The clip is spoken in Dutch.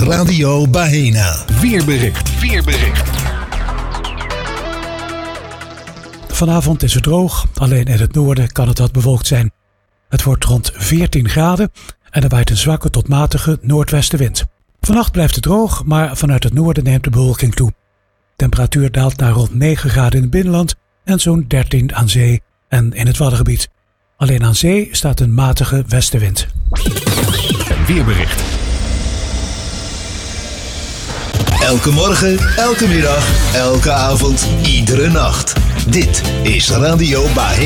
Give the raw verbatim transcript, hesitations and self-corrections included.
Radio Baena. Weerbericht. Weerbericht. Vanavond is het droog, alleen in het noorden kan het wat bewolkt zijn. Het wordt rond veertien graden en er waait een zwakke tot matige noordwestenwind. Vannacht blijft het droog, maar vanuit het noorden neemt de bewolking toe. Temperatuur daalt naar rond negen graden in het binnenland en zo'n dertien aan zee en in het Waddengebied. Alleen aan zee staat een matige westenwind. Weerbericht. Elke morgen, elke middag, elke avond, iedere nacht. Dit is Radio Baena.